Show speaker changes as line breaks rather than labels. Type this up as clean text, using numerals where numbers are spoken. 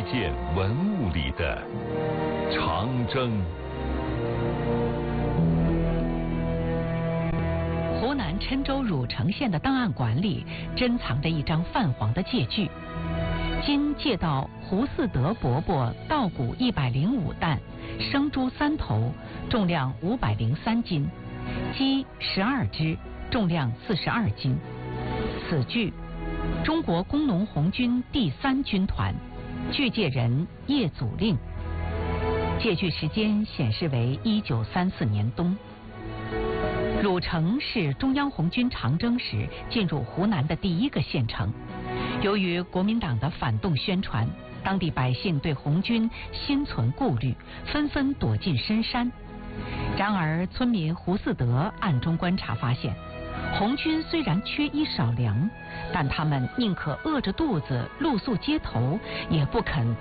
件文物里的长征。
湖南郴州汝城县的档案馆里珍藏着一张泛黄的借据，今借到胡嗣德伯伯稻谷105担，生猪3头，重量503斤，鸡12只，重量42斤。此据中国工农红军第3军团，据借人叶祖令。借据时间显示为1934年冬。汝城是中央红军长征时进入湖南的第一个县城。由于国民党的反动宣传，当地百姓对红军心存顾虑，纷纷躲进深山。然而村民胡嗣德暗中观察发现，红军虽然缺衣少粮，但他们宁可饿着肚子露宿街头，也不肯